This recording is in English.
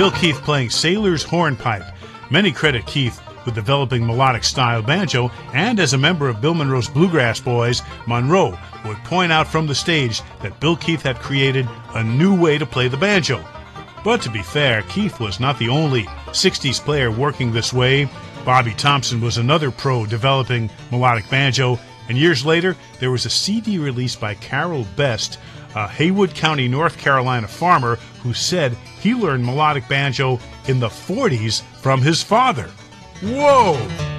Bill Keith playing Sailor's Hornpipe. Many credit Keith with developing melodic-style banjo, and as a member of Bill Monroe's Bluegrass Boys, Monroe would point out from the stage that Bill Keith had created a new way to play the banjo. But to be fair, Keith was not the only 60s player working this way. Bobby Thompson was another pro developing melodic banjo, and years later, there was a CD released by Carol Best, a Haywood County, North Carolina farmer who said he learned melodic banjo in the 40s from his father. Whoa!